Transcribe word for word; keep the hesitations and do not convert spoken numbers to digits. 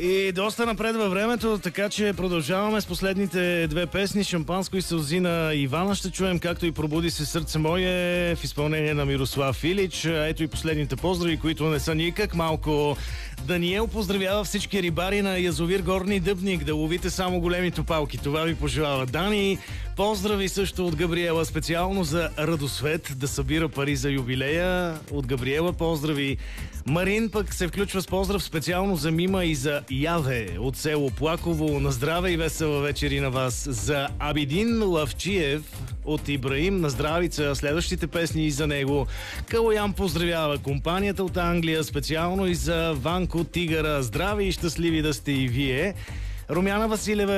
И доста напред във времето, така че продължаваме с последните две песни. Шампанско и сълзи на Ивана ще чуем, както и Пробуди се сърце мое в изпълнение на Мирослав Илич. Ето и последните поздрави, които не са никак малко. Даниел поздравява всички рибари на язовир Горни Дъбник да ловите само големи топалки. Това ви пожелава Дани. Поздрави също от Габриела специално за Радосвет да събира пари за юбилея. От Габриела поздрави. Марин пък се включва с поздрав специално за Мима и за Яве от село Плаково. На здраве и весела вечер и на вас. За Абидин Лавчиев от Ибраим на здравица. Следващите песни и за него. Калоян поздравява компанията от Англия, специално и за Ванко Тигъра. Здрави и щастливи да сте и вие. Румяна Василева